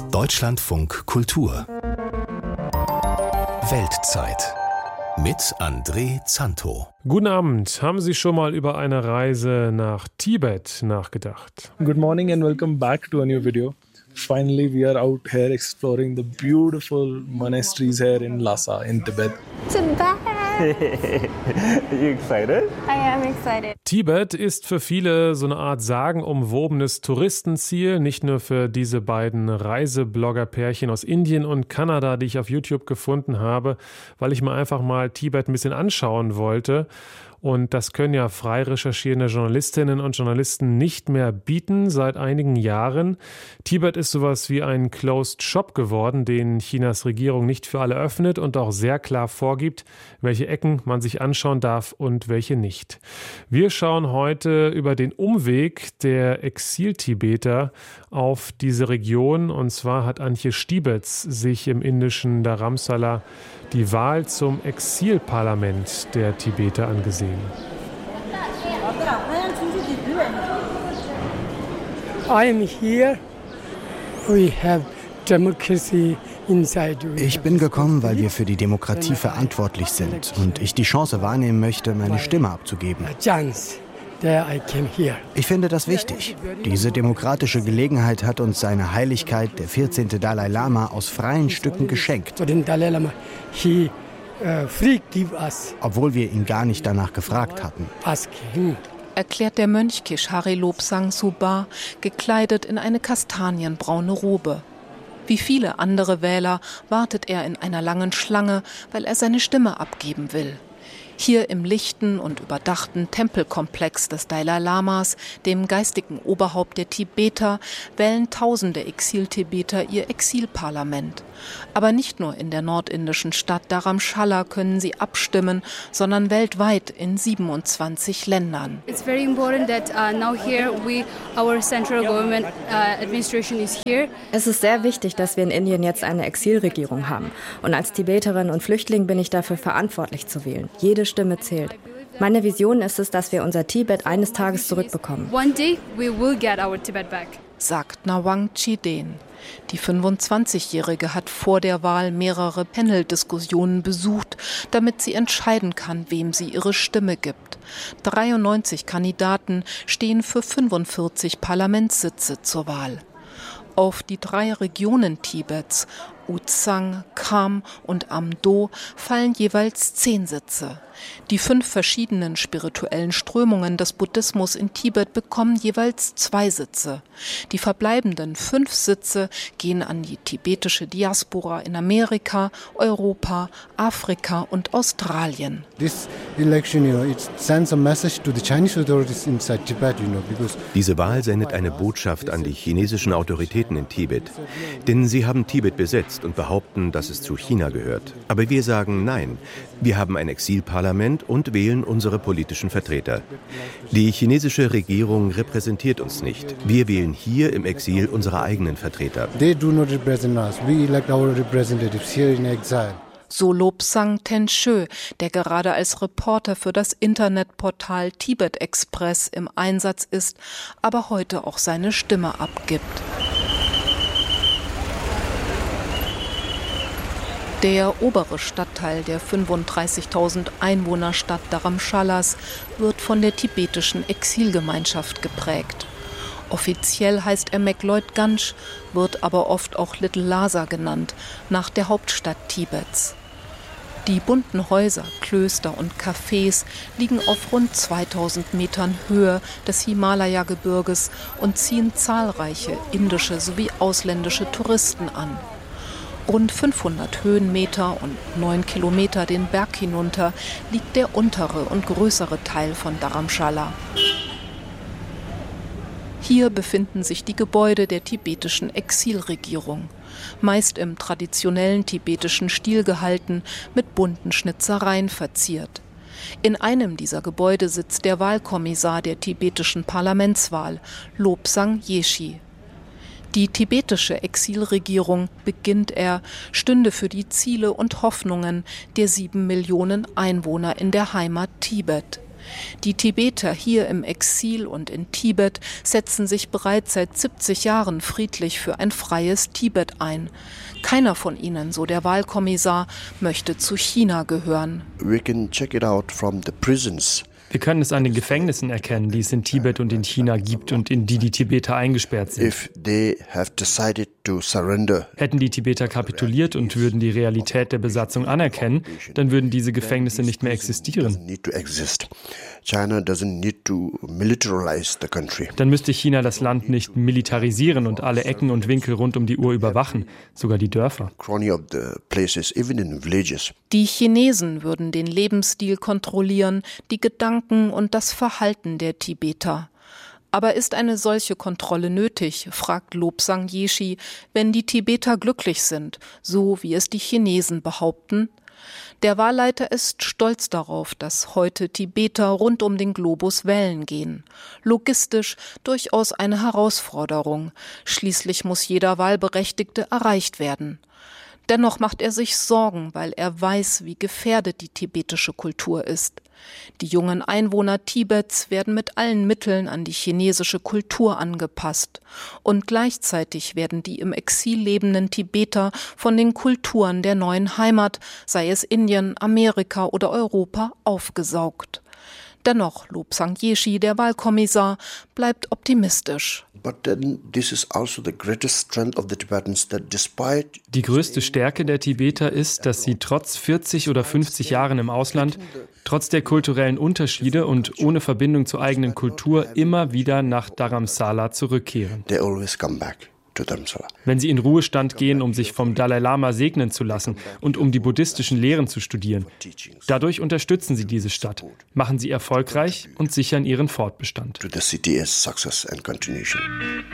Deutschlandfunk Kultur Weltzeit mit André Zanto. Guten Abend. Haben Sie schon mal über eine Reise nach Tibet nachgedacht? Good morning and welcome back to a new video. Finally, we are out here exploring the beautiful monasteries here in Lhasa in Tibet. Tibet! Are you excited? I am excited. Tibet ist für viele so eine Art sagenumwobenes Touristenziel, nicht nur für diese beiden Reiseblogger-Pärchen aus Indien und Kanada, die ich auf YouTube gefunden habe, weil ich mir einfach mal Tibet ein bisschen anschauen wollte. Und das können ja frei recherchierende Journalistinnen und Journalisten nicht mehr bieten seit einigen Jahren. Tibet ist sowas wie ein Closed Shop geworden, den Chinas Regierung nicht für alle öffnet und auch sehr klar vorgibt, welche Ecken man sich anschauen darf und welche nicht. Wir schauen heute über den Umweg der Exil-Tibeter auf diese Region. Und zwar hat Antje Stibetz sich im indischen Dharamsala die Wahl zum Exilparlament der Tibeter angesehen. I am here. We have democracy inside. Ich bin gekommen, weil wir für die Demokratie verantwortlich sind und ich die Chance wahrnehmen möchte, meine Stimme abzugeben. Ich finde das wichtig. Diese demokratische Gelegenheit hat uns seine Heiligkeit, der 14. Dalai Lama, aus freien Stücken geschenkt. Obwohl wir ihn gar nicht danach gefragt hatten. Erklärt der Mönch Keshari Lobsang Suba, gekleidet in eine kastanienbraune Robe. Wie viele andere Wähler wartet er in einer langen Schlange, weil er seine Stimme abgeben will. Hier im lichten und überdachten Tempelkomplex des Dalai Lamas, dem geistigen Oberhaupt der Tibeter, wählen tausende Exil-Tibeter ihr Exilparlament. Aber nicht nur in der nordindischen Stadt Dharamshala können sie abstimmen, sondern weltweit in 27 Ländern. It's very important that now here our central government administration is here. Es ist sehr wichtig, dass wir in Indien jetzt eine Exilregierung haben. Und als Tibeterin und Flüchtling bin ich dafür verantwortlich zu wählen. Jede Stimme zählt. Meine Vision ist es, dass wir unser Tibet eines Tages zurückbekommen. One day we will get our Tibet back, sagt Nawang Chiden. Die 25-Jährige hat vor der Wahl mehrere Panel-Diskussionen besucht, damit sie entscheiden kann, wem sie ihre Stimme gibt. 93 Kandidaten stehen für 45 Parlamentssitze zur Wahl. Auf die 3 Regionen Tibets, Uzang, Kham und Amdo, fallen jeweils 10 Sitze. Die 5 verschiedenen spirituellen Strömungen des Buddhismus in Tibet bekommen jeweils 2 Sitze. Die verbleibenden 5 Sitze gehen an die tibetische Diaspora in Amerika, Europa, Afrika und Australien. Diese Wahl sendet eine Botschaft an die chinesischen Autoritäten in Tibet. Denn sie haben Tibet besetzt und behaupten, dass es zu China gehört. Aber wir sagen nein. Wir haben ein Exilparlament und wählen unsere politischen Vertreter. Die chinesische Regierung repräsentiert uns nicht. Wir wählen hier im Exil unsere eigenen Vertreter. So Lobsang Tenshö, der gerade als Reporter für das Internetportal Tibet Express im Einsatz ist, aber heute auch seine Stimme abgibt. Der obere Stadtteil der 35.000 Einwohnerstadt Dharamshalas wird von der tibetischen Exilgemeinschaft geprägt. Offiziell heißt er Mekloidganj, wird aber oft auch Little Lhasa genannt, nach der Hauptstadt Tibets. Die bunten Häuser, Klöster und Cafés liegen auf rund 2000 Metern Höhe des Himalaya-Gebirges und ziehen zahlreiche indische sowie ausländische Touristen an. Rund 500 Höhenmeter und 9 Kilometer den Berg hinunter liegt der untere und größere Teil von Dharamshala. Hier befinden sich die Gebäude der tibetischen Exilregierung, meist im traditionellen tibetischen Stil gehalten, mit bunten Schnitzereien verziert. In einem dieser Gebäude sitzt der Wahlkommissar der tibetischen Parlamentswahl, Lobsang Yeshi. Die tibetische Exilregierung, beginnt er, stünde für die Ziele und Hoffnungen der 7 Millionen Einwohner in der Heimat Tibet. Die Tibeter hier im Exil und in Tibet setzen sich bereits seit 70 Jahren friedlich für ein freies Tibet ein. Keiner von ihnen, so der Wahlkommissar, möchte zu China gehören. We can check it out from the prisons. Wir können es an den Gefängnissen erkennen, die es in Tibet und in China gibt und in die die Tibeter eingesperrt sind. Hätten die Tibeter kapituliert und würden die Realität der Besatzung anerkennen, dann würden diese Gefängnisse nicht mehr existieren. Dann müsste China das Land nicht militarisieren und alle Ecken und Winkel rund um die Uhr überwachen, sogar die Dörfer. Die Chinesen würden den Lebensstil kontrollieren, die Gedanken und das Verhalten der Tibeter. Aber ist eine solche Kontrolle nötig, fragt Lobsang Yeshi, wenn die Tibeter glücklich sind, so wie es die Chinesen behaupten? Der Wahlleiter ist stolz darauf, dass heute Tibeter rund um den Globus wählen gehen. Logistisch durchaus eine Herausforderung. Schließlich muss jeder Wahlberechtigte erreicht werden. Dennoch macht er sich Sorgen, weil er weiß, wie gefährdet die tibetische Kultur ist. Die jungen Einwohner Tibets werden mit allen Mitteln an die chinesische Kultur angepasst. Und gleichzeitig werden die im Exil lebenden Tibeter von den Kulturen der neuen Heimat, sei es Indien, Amerika oder Europa, aufgesaugt. Dennoch, Lobsang Yeshi, der Wahlkommissar, bleibt optimistisch. Die größte Stärke der Tibeter ist, dass sie trotz 40 oder 50 Jahren im Ausland, trotz der kulturellen Unterschiede und ohne Verbindung zur eigenen Kultur immer wieder nach Dharamsala zurückkehren. Wenn sie in Ruhestand gehen, um sich vom Dalai Lama segnen zu lassen und um die buddhistischen Lehren zu studieren. Dadurch unterstützen sie diese Stadt, machen sie erfolgreich und sichern ihren Fortbestand.